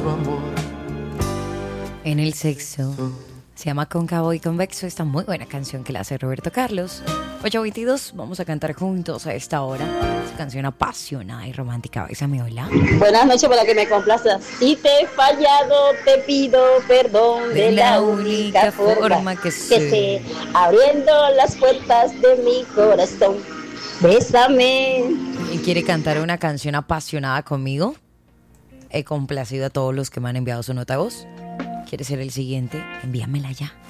amor. En el sexo. Se llama Cóncavo y Convexo, esta muy buena canción que la hace Roberto Carlos. 8:22, vamos a cantar juntos a esta hora. Esta canción apasionada y romántica. Bésame, hola. Buenas noches, para que me complazcas. Si te he fallado, te pido perdón de la única forma que sé, abriendo las puertas de mi corazón. Bésame. ¿Y quiere cantar una canción apasionada conmigo? He complacido a todos los que me han enviado su nota de voz. ¿Quiere ser el siguiente? Envíamela ya.